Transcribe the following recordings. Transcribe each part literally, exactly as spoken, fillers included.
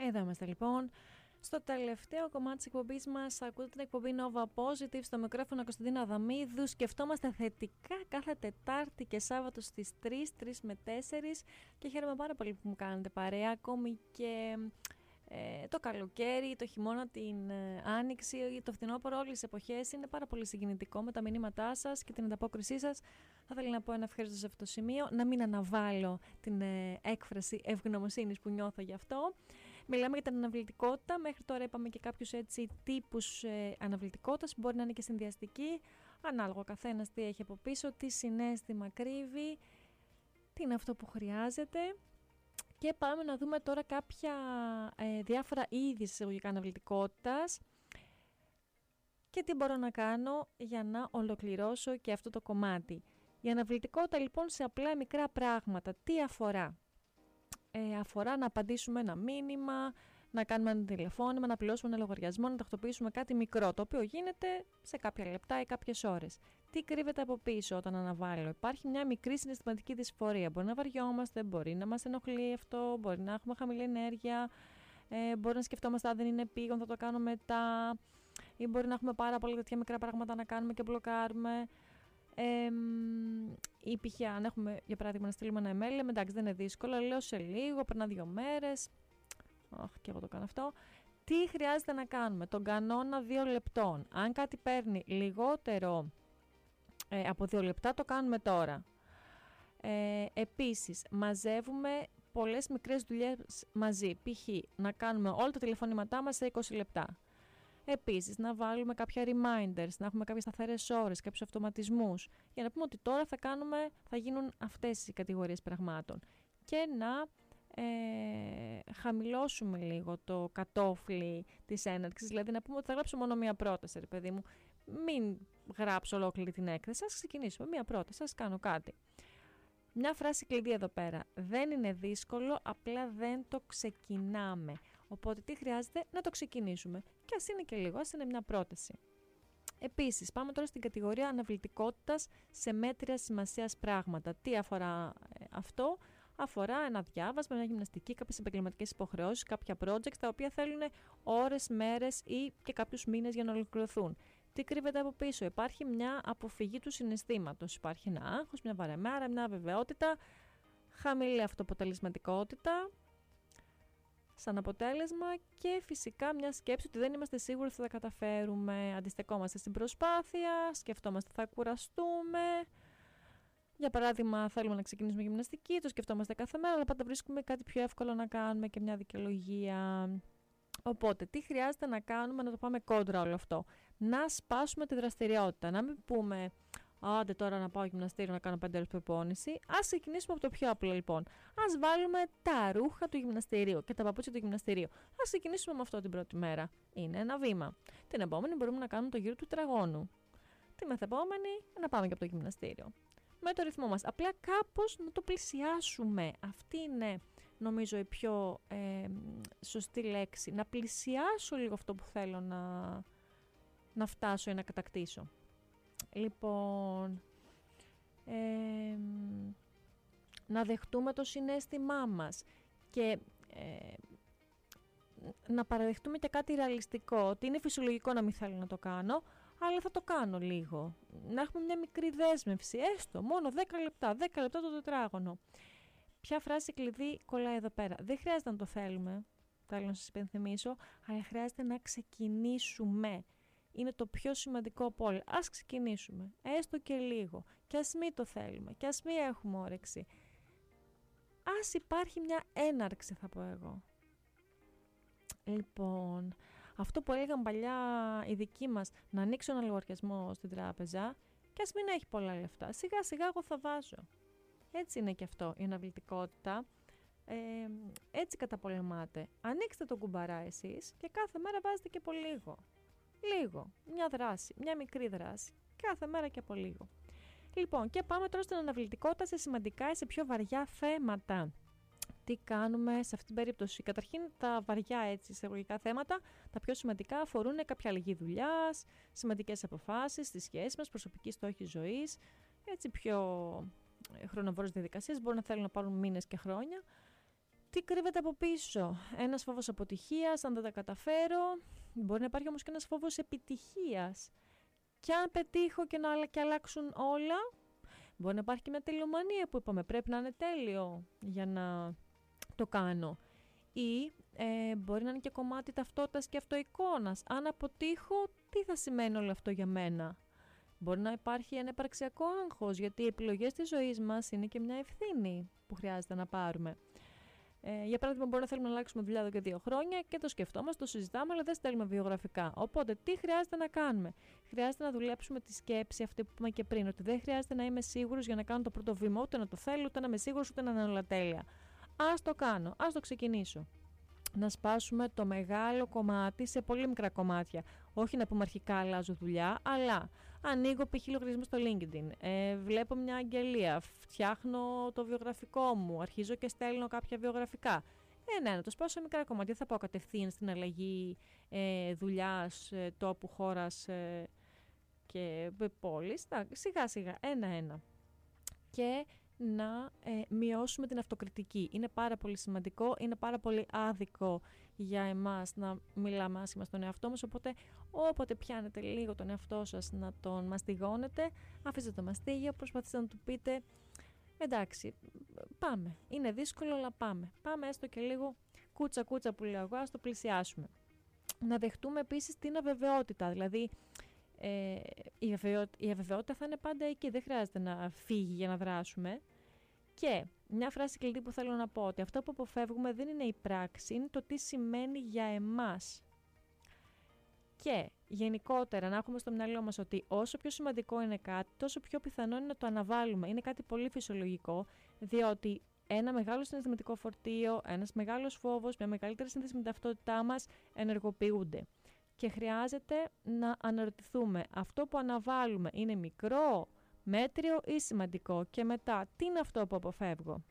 Εδώ είμαστε λοιπόν. Στο τελευταίο κομμάτι της εκπομπής μας ακούτε την εκπομπή Nova Positive, στο μικρόφωνο Κωνσταντίνα Αδαμίδου. Σκεφτόμαστε θετικά κάθε Τετάρτη και Σάββατο στις τρεις, τρεις με τέσσερις και χαίρομαι πάρα πολύ που μου κάνετε παρέα, ακόμη και ε, το καλοκαίρι, το χειμώνα, την ε, άνοιξη, το φθινόπωρο, όλες τις εποχές. Είναι πάρα πολύ συγκινητικό με τα μηνύματά σας και την ανταπόκρισή σας. Θα ήθελα να πω ένα ευχαριστώ σε αυτό το σημείο, να μην αναβάλω την ε, έκφραση ευγνωμοσύνης που νιώθω γι' αυτό. Μιλάμε για την αναβλητικότητα. Μέχρι τώρα είπαμε και κάποιους έτσι τύπους ε, αναβλητικότητας που μπορεί να είναι και συνδυαστική. Ανάλογα ο καθένας τι έχει από πίσω, τι συναίσθημα κρύβει, τι είναι αυτό που χρειάζεται. Και πάμε να δούμε τώρα κάποια ε, διάφορα είδη εισαγωγικά αναβλητικότητας και τι μπορώ να κάνω για να ολοκληρώσω και αυτό το κομμάτι. Η αναβλητικότητα λοιπόν σε απλά μικρά πράγματα. Τι αφορά? Ε, αφορά να απαντήσουμε ένα μήνυμα, να κάνουμε ένα τηλεφώνημα, να πληρώσουμε ένα λογαριασμό, να τακτοποιήσουμε κάτι μικρό, το οποίο γίνεται σε κάποια λεπτά ή κάποιες ώρες. Τι κρύβεται από πίσω όταν αναβάλω? Υπάρχει μια μικρή συναισθηματική δυσφορία. Μπορεί να βαριόμαστε, μπορεί να μας ενοχλεί αυτό, μπορεί να έχουμε χαμηλή ενέργεια, ε, μπορεί να σκεφτόμαστε αν δεν είναι επίγον, θα το κάνω μετά, ή μπορεί να έχουμε πάρα πολλά τέτοια μικρά πράγματα να κάνουμε και μπλοκάρουμε. Ε, ή π.χ. αν έχουμε για παράδειγμα να στείλουμε ένα email, λέμε εντάξει δεν είναι δύσκολο, λέω σε λίγο, περνά δύο μέρες. Αχ, και εγώ το κάνω αυτό. Τι χρειάζεται να κάνουμε? Τον κανόνα δύο λεπτών. Αν κάτι παίρνει λιγότερο ε, από δύο λεπτά, το κάνουμε τώρα. Ε, επίσης, μαζεύουμε πολλές μικρές δουλειές μαζί. Π.χ. να κάνουμε όλα τα τηλεφωνήματά μας σε είκοσι λεπτά. Επίσης, να βάλουμε κάποια reminders, να έχουμε κάποιες σταθερές ώρες, κάποιους αυτοματισμούς, για να πούμε ότι τώρα θα, κάνουμε, θα γίνουν αυτές οι κατηγορίες πραγμάτων. Και να ε, χαμηλώσουμε λίγο το κατόφλι της έναρξης, δηλαδή να πούμε ότι θα γράψω μόνο μία πρόταση, ρε παιδί μου. Μην γράψω ολόκληρη την έκθεση, ας ξεκινήσουμε μία πρόταση, ας κάνω κάτι. Μια φράση κλειδί εδώ πέρα. Δεν είναι δύσκολο, απλά δεν το ξεκινάμε. Οπότε τι χρειάζεται? Να το ξεκινήσουμε. Και ας είναι και λίγο, ας είναι μια πρόταση. Επίσης, πάμε τώρα στην κατηγορία αναβλητικότητας σε μέτρια σημασίας πράγματα. Τι αφορά ε, αυτό? Αφορά ένα διάβασμα, μια γυμναστική, κάποιες επαγγελματικές υποχρεώσεις, κάποια projects τα οποία θέλουν ώρες, μέρες ή και κάποιους μήνες για να ολοκληρωθούν. Τι κρύβεται από πίσω? Υπάρχει μια αποφυγή του συναισθήματος. Υπάρχει ένα άγχος, μια βαρεμάρα, μια αβεβαιότητα, χαμηλή αυτοποτελεσματικότητα σαν αποτέλεσμα και φυσικά μια σκέψη ότι δεν είμαστε σίγουροι ότι θα τα καταφέρουμε. Αντιστεκόμαστε στην προσπάθεια, σκεφτόμαστε θα κουραστούμε. Για παράδειγμα, θέλουμε να ξεκινήσουμε γυμναστική, το σκεφτόμαστε κάθε μέρα, αλλά πάντα βρίσκουμε κάτι πιο εύκολο να κάνουμε και μια δικαιολογία. Οπότε, τι χρειάζεται να κάνουμε, να το πάμε κόντρα όλο αυτό? Να σπάσουμε τη δραστηριότητα. Να μην πούμε, άντε τώρα να πάω γυμναστήριο να κάνω πέντε ώρες προπόνηση. Ας ξεκινήσουμε από το πιο απλό λοιπόν. Ας βάλουμε τα ρούχα του γυμναστηρίου και τα παπούτσια του γυμναστηρίου. Ας ξεκινήσουμε με αυτό την πρώτη μέρα. Είναι ένα βήμα. Την επόμενη μπορούμε να κάνουμε το γύρο του τετραγώνου. Τη μεθεπόμενη να πάμε και από το γυμναστήριο. Με το ρυθμό μας. Απλά κάπως να το πλησιάσουμε. Αυτή είναι νομίζω η πιο ε, σωστή λέξη. Να πλησιάσω λίγο αυτό που θέλω να, να φτάσω ή να κατακτήσω. Λοιπόν, ε, να δεχτούμε το συναίσθημά μας και ε, να παραδεχτούμε και κάτι ρεαλιστικό, ότι είναι φυσιολογικό να μην θέλω να το κάνω, αλλά θα το κάνω λίγο. Να έχουμε μια μικρή δέσμευση, έστω μόνο δέκα λεπτά, δέκα λεπτά το τετράγωνο. Ποια φράση κλειδί κολλάει εδώ πέρα? Δεν χρειάζεται να το θέλουμε, θέλω να σας υπενθυμίσω, αλλά χρειάζεται να ξεκινήσουμε. Είναι το πιο σημαντικό από όλα. Ας ξεκινήσουμε, έστω και λίγο. Και ας μην το θέλουμε, και ας μην έχουμε όρεξη. Ας υπάρχει μια έναρξη, θα πω εγώ. Λοιπόν, αυτό που έλεγαν παλιά οι δικοί μας, να ανοίξω ένα λογαριασμό στην τράπεζα και ας μην έχει πολλά λεφτά. Σιγά σιγά εγώ θα βάζω. Έτσι είναι και αυτό η αναβλητικότητα. Ε, έτσι καταπολεμάται. Ανοίξτε το κουμπαρά εσείς και κάθε μέρα βάζετε και από λίγο. Λίγο. Μια δράση, μια μικρή δράση. Κάθε μέρα και από λίγο. Λοιπόν, και πάμε τώρα στην αναβλητικότητα σε σημαντικά ή σε πιο βαριά θέματα. Τι κάνουμε σε αυτήν την περίπτωση? Καταρχήν, τα βαριά έτσι εισαγωγικά θέματα, τα πιο σημαντικά αφορούν κάποια αλλαγή δουλειάς, σημαντικές αποφάσεις στη σχέση μας, προσωπική στόχη ζωής, έτσι πιο χρονοβόρες διαδικασίες, μπορεί να θέλουν να πάρουν μήνες και χρόνια. Τι κρύβεται από πίσω? Ένας φόβος αποτυχίας, αν δεν τα καταφέρω. Μπορεί να υπάρχει όμως και ένας φόβος επιτυχίας. Και αν πετύχω και να και αλλάξουν όλα, μπορεί να υπάρχει και μια τελειομανία που είπαμε πρέπει να είναι τέλειο για να το κάνω. Ή ε, μπορεί να είναι και κομμάτι ταυτότητας και αυτοεικόνας. Αν αποτύχω, τι θα σημαίνει όλο αυτό για μένα? Μπορεί να υπάρχει ένα υπαρξιακό άγχος, γιατί οι επιλογές της ζωής μας είναι και μια ευθύνη που χρειάζεται να πάρουμε. Ε, για παράδειγμα, μπορεί να θέλουμε να αλλάξουμε δουλειά εδώ και δύο χρόνια και το σκεφτόμαστε, το συζητάμε, αλλά δεν στέλνουμε βιογραφικά. Οπότε, τι χρειάζεται να κάνουμε? Χρειάζεται να δουλέψουμε τη σκέψη αυτή που είπαμε και πριν, ότι δεν χρειάζεται να είμαι σίγουρος για να κάνω το πρώτο βήμα, ούτε να το θέλω, ούτε να είμαι σίγουρος, ούτε να είναι όλα τέλεια. Ας το κάνω, ας το ξεκινήσω. Να σπάσουμε το μεγάλο κομμάτι σε πολύ μικρά κομμάτια. Όχι να πούμε αρχικά αλλάζω δουλειά, αλλά ανοίγω π.χ. λογαριασμό στο LinkedIn, ε, βλέπω μια αγγελία, φτιάχνω το βιογραφικό μου, αρχίζω και στέλνω κάποια βιογραφικά. Ε, ναι, να το σπάσω σε μικρά κομμάτια. Δεν θα πάω κατευθείαν στην αλλαγή ε, δουλειάς, ε, τόπου, χώρας ε, και πόλης. Σιγά σιγά, ένα-ένα. Και να ε, μειώσουμε την αυτοκριτική. Είναι πάρα πολύ σημαντικό, είναι πάρα πολύ άδικο για εμάς να μιλάμε άσχημα στον εαυτό μας, οπότε όποτε πιάνετε λίγο τον εαυτό σας να τον μαστιγώνετε, αφήστε το μαστίγιο, προσπαθήστε να του πείτε εντάξει, πάμε, είναι δύσκολο αλλά πάμε, πάμε έστω και λίγο κούτσα κούτσα που λέω εγώ, ας το πλησιάσουμε. Να δεχτούμε επίσης την αβεβαιότητα, δηλαδή Ε, η, αβεβαιότητα, η αβεβαιότητα θα είναι πάντα εκεί, δεν χρειάζεται να φύγει για να δράσουμε. Και μια φράση κλειδί που θέλω να πω, ότι αυτό που αποφεύγουμε δεν είναι η πράξη, είναι το τι σημαίνει για εμάς. Και γενικότερα να έχουμε στο μυαλό μας ότι όσο πιο σημαντικό είναι κάτι, τόσο πιο πιθανό είναι να το αναβάλουμε. Είναι κάτι πολύ φυσιολογικό, διότι ένα μεγάλο συναισθηματικό φορτίο, ένας μεγάλος φόβος, μια μεγαλύτερη σύνδεση με την ταυτότητά μας ενεργοποιούνται. Και χρειάζεται να αναρωτηθούμε, αυτό που αναβάλουμε είναι μικρό, μέτριο ή σημαντικό? Και μετά, τι είναι αυτό που αποφεύγω?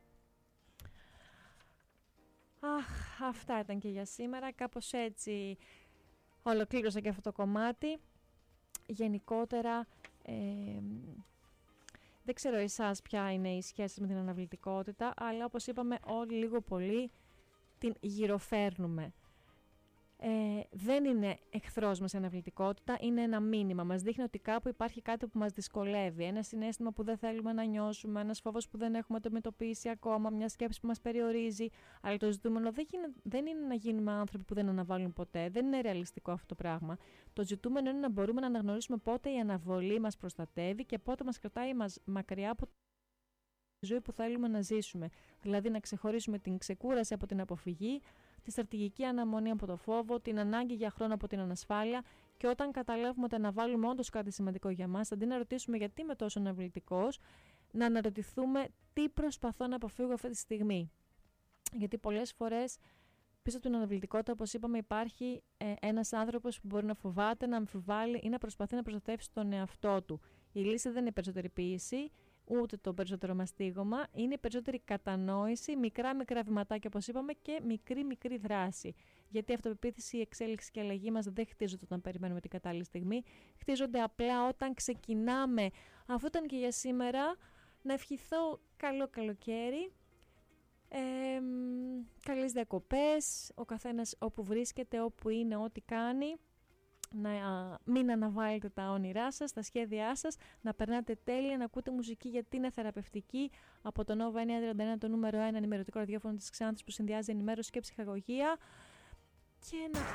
Αχ, αυτά ήταν και για σήμερα. Κάπως έτσι ολοκλήρωσα και αυτό το κομμάτι. Γενικότερα, ε, δεν ξέρω εσάς ποια είναι η σχέση με την αναβλητικότητα, αλλά όπως είπαμε όλοι λίγο πολύ την γυροφέρνουμε. Ε, δεν είναι εχθρός μας η αναβλητικότητα, είναι ένα μήνυμα. Μας δείχνει ότι κάπου υπάρχει κάτι που μας δυσκολεύει, ένα συναίσθημα που δεν θέλουμε να νιώσουμε, ένας φόβος που δεν έχουμε αντιμετωπίσει ακόμα, μια σκέψη που μας περιορίζει. Αλλά το ζητούμενο δεν, γίνε, δεν είναι να γίνουμε άνθρωποι που δεν αναβάλουν ποτέ, δεν είναι ρεαλιστικό αυτό το πράγμα. Το ζητούμενο είναι να μπορούμε να αναγνωρίσουμε πότε η αναβολή μας προστατεύει και πότε μας κρατάει μας μακριά από τη ζωή που θέλουμε να ζήσουμε. Δηλαδή να ξεχωρίσουμε την ξεκούραση από την αποφυγή, τη στρατηγική αναμονή από το φόβο, την ανάγκη για χρόνο από την ανασφάλεια, και όταν καταλάβουμε ότι αναβάλουμε όντως κάτι σημαντικό για μας, αντί να ρωτήσουμε γιατί είμαι τόσο αναβλητικός, να αναρωτηθούμε τι προσπαθώ να αποφύγω αυτή τη στιγμή. Γιατί πολλές φορές πίσω από την αναβλητικότητα, όπως είπαμε, υπάρχει ε, ένας άνθρωπος που μπορεί να φοβάται, να αμφιβάλλει ή να προσπαθεί να προστατεύσει τον εαυτό του. Η λύση δεν είναι η περισσότερη ποίηση, ούτε το περισσότερο μαστίγωμα, είναι η περισσότερη κατανόηση, μικρά μικρά βηματάκια όπως είπαμε και μικρή μικρή δράση. Γιατί η αυτοπεποίθηση, η εξέλιξη και η αλλαγή μας δεν χτίζονται όταν περιμένουμε την κατάλληλη στιγμή, χτίζονται απλά όταν ξεκινάμε. Αυτό ήταν και για σήμερα. Να ευχηθώ καλό καλοκαίρι, ε, καλές διακοπές, ο καθένας όπου βρίσκεται, όπου είναι, ό,τι κάνει. Να μην αναβάλλετε τα όνειρά σας, τα σχέδιά σας, να περνάτε τέλεια, να ακούτε μουσική γιατί είναι θεραπευτική, από το Nova εννιακόσια τριάντα ένα, το νούμερο ένα ενημερωτικό ραδιόφωνο της Ξάνθης που συνδυάζει ενημέρωση και ψυχαγωγία. Και να...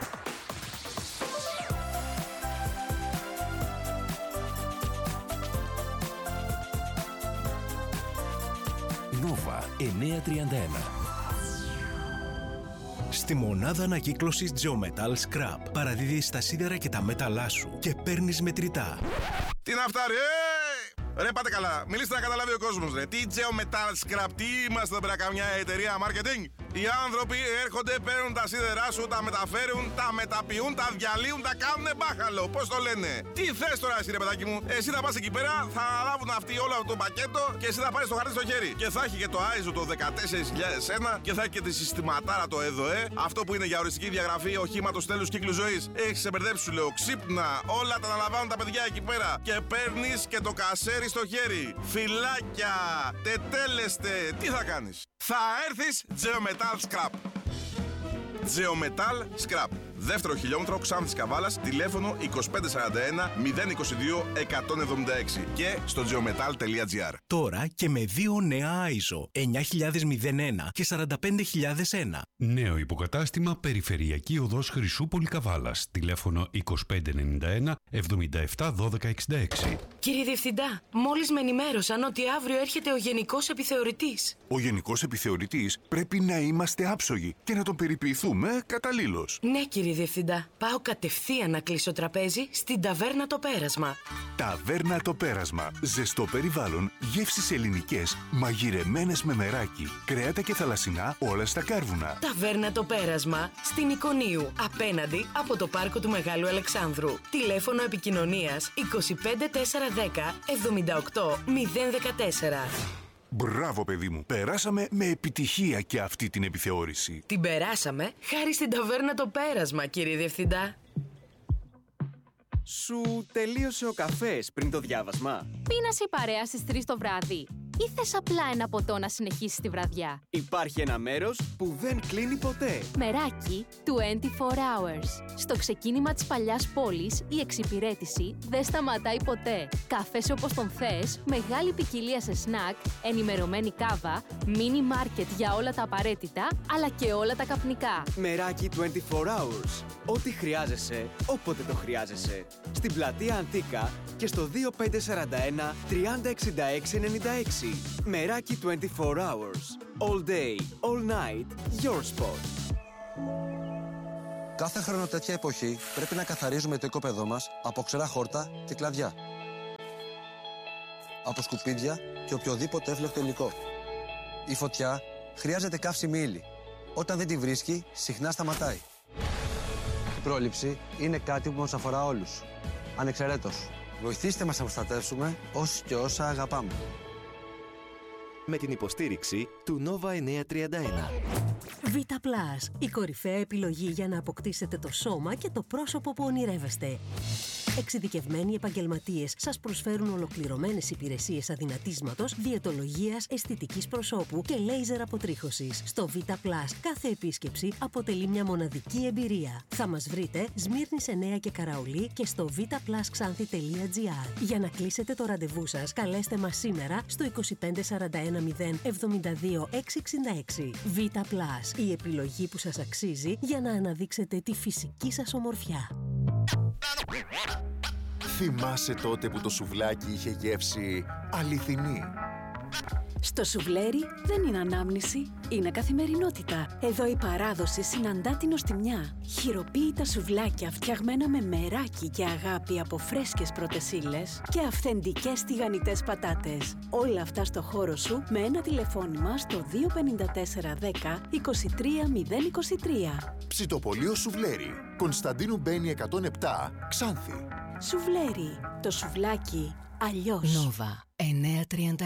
Nova εννιακόσια τριάντα ένα. Στη μονάδα ανακύκλωσης Geometal Scrap παραδίδεις τα σίδερα και τα μέταλλά σου και παίρνεις μετρητά. Τι να φτάρει, ε! Ρε πάτε καλά, μιλήστε να καταλάβει ο κόσμος, ρε. Τι Geometal Scrap, τι είμαστε εδώ πέρα, καμιά εταιρεία marketing? Οι άνθρωποι έρχονται, παίρνουν τα σίδερά σου, τα μεταφέρουν, τα μεταποιούν, τα διαλύουν, τα κάνουνε μπάχαλο. Πώς το λένε? Τι θες τώρα εσύ, ρε παιδάκι μου? Εσύ θα πας εκεί πέρα, θα αναλάβουν αυτοί όλο αυτό το πακέτο και εσύ θα πάρεις το χαρτί στο χέρι. Και θα έχει και το άι ες ο το δεκατέσσερα χιλιάδες ένα και θα έχει και τη συστηματάρα το ΕΔΟΕ. Αυτό που είναι για οριστική διαγραφή οχήματος τέλους κύκλου ζωής. Έχεις ξεμπερδέψει, σου λέω. Ξύπνα, όλα τα αναλαμβάνουν τα παιδιά εκεί πέρα. Και παίρνεις και το κασέρι στο χέρι. Φυλάκια, τετέλεστε, τι θα κάνεις? Θα έρθεις Geometal Geometal Scrap. Geometal Scrap. Δεύτερο χιλιόμετρο Ξάνθης Καβάλας, τηλέφωνο είκοσι πέντε σαράντα ένα μηδέν είκοσι δύο εκατόν εβδομήντα έξι και στο geometal τελεία gr. Τώρα και με δύο νέα άισο εννιά χιλιάδες ένα και σαράντα πέντε χιλιάδες ένα. Νέο υποκατάστημα Περιφερειακή Οδός Χρυσούπολη Καβάλας. Τηλέφωνο είκοσι πέντε ενενήντα ένα εβδομήντα επτά δώδεκα εξήντα έξι. Κύριε Διευθυντά, μόλις με ενημέρωσαν ότι αύριο έρχεται ο Γενικός Επιθεωρητής. Ο Γενικός Επιθεωρητής πρέπει να είμαστε άψογοι και να τον περιποιηθούμε καταλήλως. Ναι, κύριε Διευθυντά. Πάω κατευθείαν να κλείσω τραπέζι στην Ταβέρνα Το Πέρασμα. Ταβέρνα Το Πέρασμα. Ζεστό περιβάλλον, γεύσεις ελληνικές, μαγειρεμένες με μεράκι, κρέατα και θαλασσινά όλα στα κάρβουνα. Ταβέρνα Το Πέρασμα στην Εικονίου, απέναντι από το πάρκο του Μεγάλου Αλεξάνδρου. Τηλέφωνο επικοινωνίας είκοσι πέντε τετρακόσια δέκα εβδομήντα οκτώ μηδέν δεκατέσσερα. Μπράβο, παιδί μου. Περάσαμε με επιτυχία και αυτή την επιθεώρηση. Την περάσαμε χάρη στην Ταβέρνα Το Πέρασμα, κύριε Διευθυντά. Σου τελείωσε ο καφές πριν το διάβασμα? Πίνασε η παρέα στις τρεις το βράδυ ή θες απλά ένα ποτό να συνεχίσεις τη βραδιά? Υπάρχει ένα μέρος που δεν κλείνει ποτέ. Μεράκι είκοσι τέσσερις hours. Στο ξεκίνημα της παλιάς πόλης, η εξυπηρέτηση δεν σταματάει ποτέ. Καφές όπως τον θες, μεγάλη ποικιλία σε σνακ, ενημερωμένη κάβα, μίνι μάρκετ για όλα τα απαραίτητα, αλλά και όλα τα καπνικά. Μεράκι είκοσι τέσσερις hours. Ό,τι χρειάζεσαι, όποτε το χρειάζεσαι. Στην πλατεία Αντίκα και στο δύο πέντε τέσσερα ένα τριάντα εξήντα έξι ενενήντα έξι. Μεράκι είκοσι τέσσερις hours. All day, all night, your spot. Κάθε χρόνο τέτοια εποχή πρέπει να καθαρίζουμε το οικόπεδό μας από ξερά χόρτα και κλαδιά. Από σκουπίδια και οποιοδήποτε εύλογο υλικό. Η φωτιά χρειάζεται καύσιμη ύλη. Όταν δεν τη βρίσκει, συχνά σταματάει. Η πρόληψη είναι κάτι που μας αφορά όλους, ανεξαιρέτως. Βοηθήστε μας να προστατεύσουμε όσοι και όσα αγαπάμε. Με την υποστήριξη του Nova εννιακόσια τριάντα ένα. Vita Plus, η κορυφαία επιλογή για να αποκτήσετε το σώμα και το πρόσωπο που ονειρεύεστε. Εξειδικευμένοι επαγγελματίες σας προσφέρουν ολοκληρωμένες υπηρεσίες αδυνατίσματος, διαιτολογίας, αισθητικής προσώπου και λέιζερ αποτρίχωσης. Στο Vita Plus κάθε επίσκεψη αποτελεί μια μοναδική εμπειρία. Θα μας βρείτε Σμύρνης εννέα και Καραολί και στο βιταπλασξάνθη τελεία gr. Για να κλείσετε το ραντεβού σας, καλέστε μας σήμερα στο είκοσι πέντε σαράντα ένα μηδέν εβδομήντα δύο εξακόσια εξήντα έξι. Vita Plus, η επιλογή που σας αξίζει για να αναδείξετε τη φυσική σας ομορφιά. Θυμάσαι τότε που το σουβλάκι είχε γεύση αληθινή? Στο σουβλέρι δεν είναι ανάμνηση, είναι καθημερινότητα. Εδώ η παράδοση συναντά την νοστιμιά. Χειροποίητα σουβλάκια φτιαγμένα με μεράκι και αγάπη από φρέσκες πρώτες ύλες και αυθεντικές τηγανιτές πατάτες. Όλα αυτά στο χώρο σου με ένα τηλεφώνημα στο δύο πέντε τέσσερα δέκα είκοσι τρία μηδέν είκοσι τρία. Ψητοπολείο Σουβλέρι. Κωνσταντίνου Μπένη εκατόν επτά, Ξάνθη. Σουβλέρι. Το σουβλάκι αλλιώς. Nova εννιακόσια τριάντα